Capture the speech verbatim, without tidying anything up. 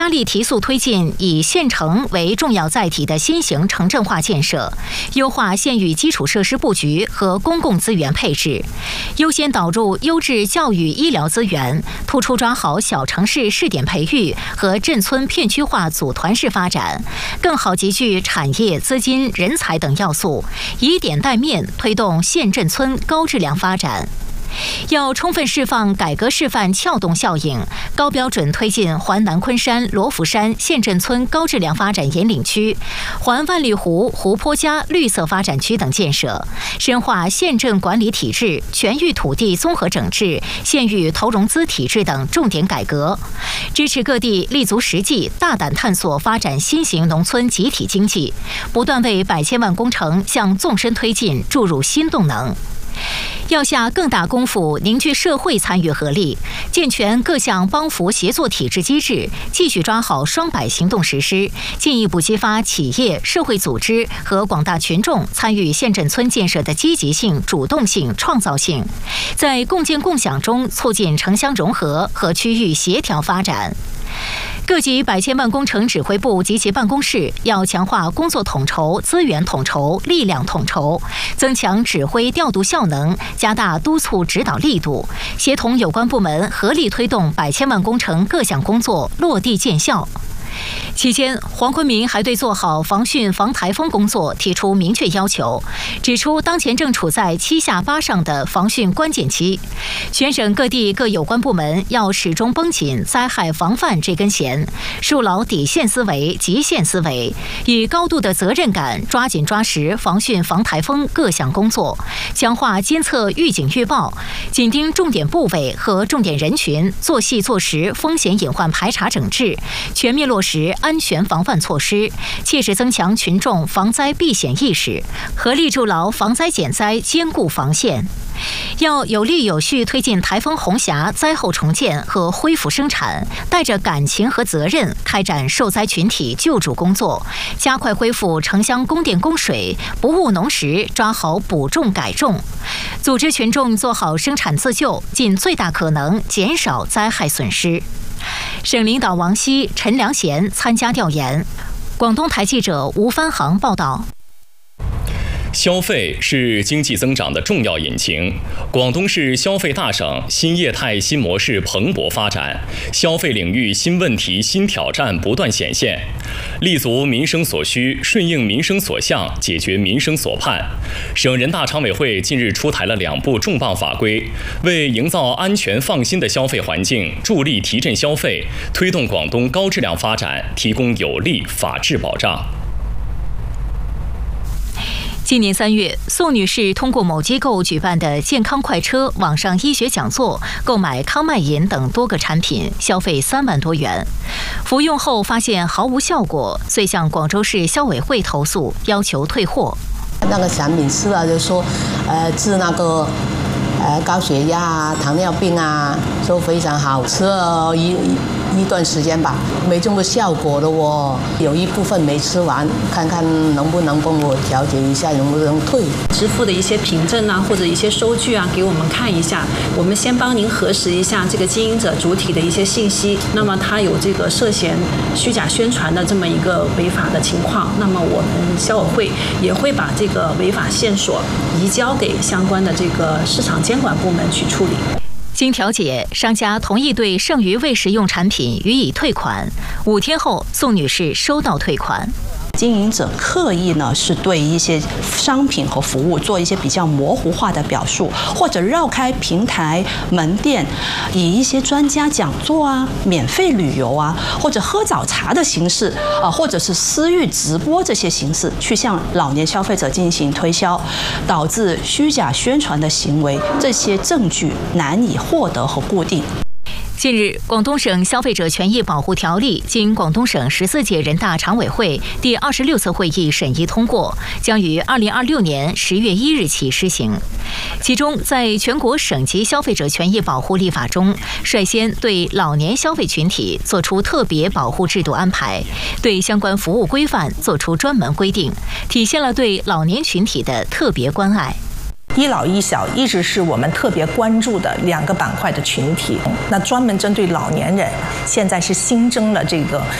加力提速推进以县城为重要载体的新型城镇化建设，优化县域基础设施布局和公共资源配置，优先导入优质教育医疗资源，突出抓好小城市试点培育和镇村片区化组团式发展，更好集聚产业、资金、人才等要素，以点带面推动县镇村高质量发展。要充分释放改革示范撬动效应，高标准推进环南昆山、罗浮山县镇村高质量发展引领区、环万里湖湖泊加绿色发展区等建设，深化县镇管理体制、全域土地综合整治、县域投融资体制等重点改革，支持各地立足实际，大胆探索发展新型农村集体经济，不断为百千万工程向纵深推进注入新动能。要下更大功夫凝聚社会参与合力，健全各项帮扶协作体制机制，继续抓好双百行动实施，进一步激发企业、社会组织和广大群众参与县镇村建设的积极性、主动性、创造性，在共建共享中促进城乡融合和区域协调发展。各级百千万工程指挥部及其办公室要强化工作统筹、资源统筹、力量统筹，增强指挥调度效能，加大督促指导力度，协同有关部门合力推动百千万工程各项工作落地见效。期间，黄坤明还对做好防汛防台风工作提出明确要求，指出当前正处在七下八上的防汛关键期，全省各地各有关部门要始终绷紧灾害防范这根弦，树牢底线思维、极限思维，以高度的责任感抓紧抓实防汛防台风各项工作，强化监测预警预报，紧盯重点部位和重点人群，做细做实风险隐患排查整治，全面落实安全防范措施，切实增强群众防灾避险意识，合力筑牢防灾减灾坚固防线。要有力有序推进台风红霞灾后重建和恢复生产，带着感情和责任开展受灾群体救助工作，加快恢复城乡供电供水，不误农时抓好补种改种，组织群众做好生产自救，尽最大可能减少灾害损失。省领导王希、陈良贤参加调研。广东台记者吴帆航报道。 消费是经济增长的重要引擎。广东是消费大省，新业态新模式蓬勃发展，消费领域新问题新挑战不断显现。立足民生所需，顺应民生所向，解决民生所盼。省人大常委会近日出台了两部重磅法规，为营造安全放心的消费环境，助力提振消费，推动广东高质量发展提供有力法治保障。 今年三月，宋女士通过某机构举办的健康快车网上医学讲座，购买康麦银等多个产品，消费三万多元。服用后发现毫无效果，遂向广州市消委会投诉，要求退货。 那个产品吃了就说，呃，治那个呃高血压啊、糖尿病啊，都非常好，吃了一一段时间吧，没这么效果的哦。有一部分没吃完，看看能不能帮我调节一下，能不能退。 支付的一些凭证啊，或者一些收据啊，给我们看一下。我们先帮您核实一下这个经营者主体的一些信息。那么他有这个涉嫌虚假宣传的这么一个违法的情况，那么我们消委会也会把这个违法线索移交给相关的这个市场监管部门去处理。 经调解，商家同意对剩余未食用产品予以退款。五天后，宋女士收到退款。 经营者刻意呢是对一些商品和服务做一些比较模糊化的表述，或者绕开平台门店，以一些专家讲座啊、免费旅游啊，或者喝早茶的形式啊，或者是私域直播这些形式去向老年消费者进行推销，导致虚假宣传的行为，这些证据难以获得和固定。 近日，广东省消费者权益保护条例经广东省十四届人大常委会第二十六次会议审议通过，将于二零二六年十月一日起施行。其中，在全国省级消费者权益保护立法中，率先对老年消费群体作出特别保护制度安排，对相关服务规范作出专门规定，体现了对老年群体的特别关爱。 医老医小一直是我们特别关注的两个板块的群体。那专门针对老年人，现在是新增了这个